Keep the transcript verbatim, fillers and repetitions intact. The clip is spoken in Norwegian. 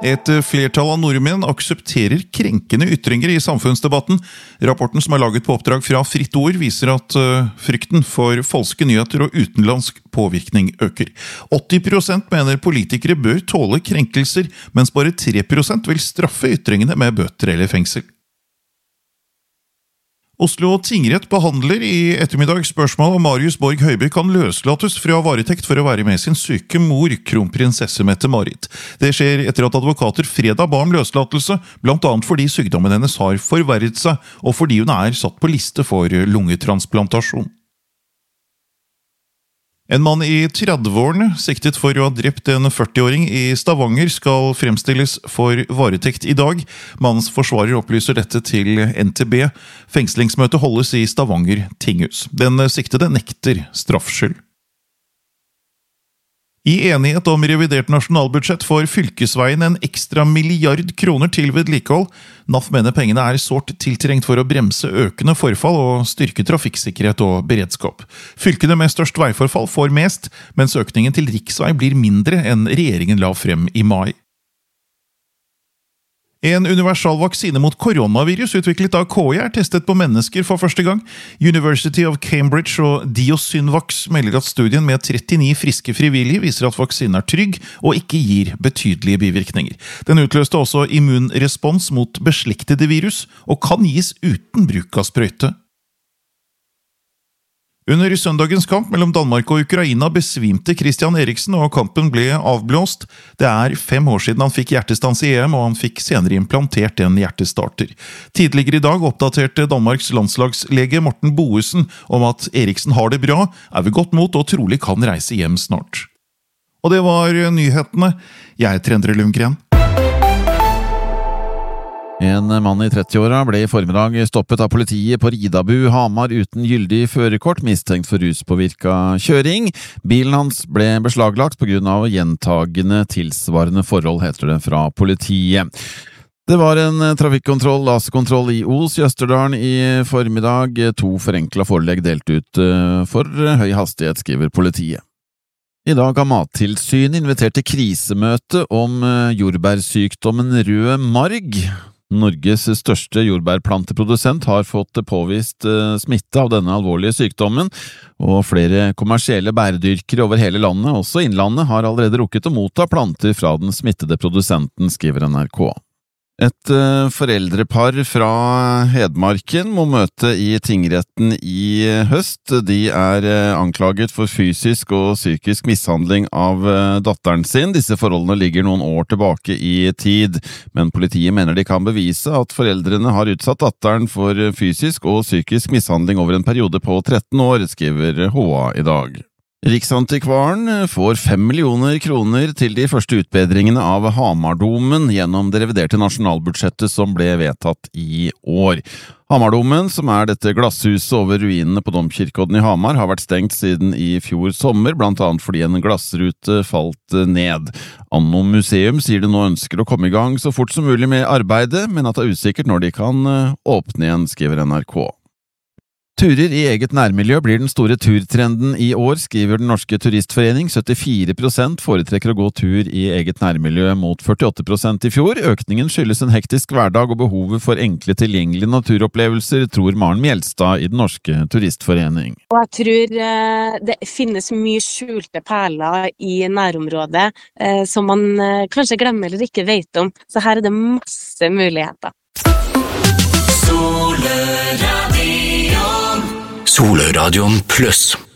Et flertall av nordmenn aksepterer krenkende ytringer i samfunnsdebatten. Rapporten som er laget på oppdrag fra Fritt Ord viser at uh, frykten for falske nyheter og utenlandsk påvirkning øker. åtti prosent mener politikere bør tåle krenkelser, mens bare tre prosent vil straffe ytringene med bøter eller fengsel. Oslo tingrett behandler i ettermiddag spørsmål om Marius Borg Høiby kan løslates fra varetekt for å være med sin syke mor, kronprinsesse Mette-Marit. Det skjer etter at advokater fredag ba om løslatelse, blant annet fordi sykdommen hennes har forverret seg, og fordi hun er satt på liste for lungetransplantasjon. En mann i tredveårene, siktet for å ha drept en førtiåring i Stavanger, skal fremstilles for varetekt i dag. Mannens forsvarer opplyser dette til N T B. Fengslingsmøtet holdes i Stavanger tinghus. Den siktede nekter straffskyld. I enighet om revidert nasjonalbudsjett får fylkesveien en ekstra milliard kroner til vedlikehold. N A F mener pengene er sårt tiltrengt for å bremse økende forfall og styrke trafikksikkerhet og beredskap. Fylkene med størst veiforfall får mest, mens økningen til riksvei blir mindre enn regjeringen la frem i mai. En universal vaksine mot koronavirus utviklet av K I er testet på mennesker for første gang. University of Cambridge og Diosynvax melder at studien med trettini friske frivillige viser at vaksinen er trygg og ikke gir betydelige bivirkninger. Den utløste også immunrespons mot beslektede virus og kan gis uten bruk av sprøyte. Under søndagens kamp mellom Danmark og Ukraina besvimte Christian Eriksen, og kampen ble avblåst. Det er fem år siden han fikk hjertestans i E M, og han fikk senere implantert en hjertestarter. Tidligere i dag oppdaterte Danmarks landslagslege Morten Boesen om at Eriksen har det bra, er ved godt mot og trolig kan reise hjem snart. Og det var nyhetene. Jeg heter Endre Lundgren. En mann i trettiåra ble i formiddag stoppet av politiet på Ridabu, Hamar uten gyldig førerkort, mistenkt for ruspåvirka kjøring. Bilen hans ble beslaglagt på grunn av gjentagende tilsvarende forhold, heter det fra politiet. Det var en trafikkontroll, laserkontroll i Os i Østerdalen i formiddag. To forenkla forelegg delt ut for høy hastighet, skriver politiet. I dag har Mattilsynet invitert til krisemøte om jordbærsykdommen rød marg. Norges største jordbærplanteprodusent har fått påvist smitte av denne alvorlige sykdommen, og flere kommersielle bærdyrkere over hele landet, også innlandet, har allerede rukket å motta planter fra den smittede produsenten, skriver N R K. Et uh, foreldrepar fra Hedmarken må møte i tingretten i høst. De er uh, anklaget for fysisk og psykisk mishandling av uh, datteren sin. Disse forholdene ligger noen år tilbake i tid, men politiet mener de kan bevise at foreldrene har utsatt datteren for fysisk og psykisk mishandling over en periode på tretten år, skriver H A i dag. Riksantikvaren får fem millioner kroner til de første utbedringene av Hamardomen gjennom det reviderte nasjonalbudsjettet som ble vedtatt i år. Hamardomen, som er dette glasshuset over ruinene på Domkirkeodden i Hamar, har vært stengt siden i fjor sommer, blant annet fordi en glassrute falt ned. Anno Museum sier det nå ønsker å komme i gang så fort som mulig med arbeidet, men at det er usikkert når de kan åpne igjen, skriver N R K. Turer i eget nærmiljø blir den store turtrenden i år, skriver Den norske turistforening. syttifire prosent foretrekker å gå tur i eget nærmiljø mot førtiåtte prosent i fjor. Økningen skyldes en hektisk hverdag og behovet for enkle tilgjengelige naturopplevelser, tror Maren Mjelstad i Den norske turistforening. Og jeg tror eh, det finnes mye skjulte perler i nærområdet eh, som man eh, kanskje glemmer eller ikke vet om. Så her er det masse muligheter. Soløradion pluss.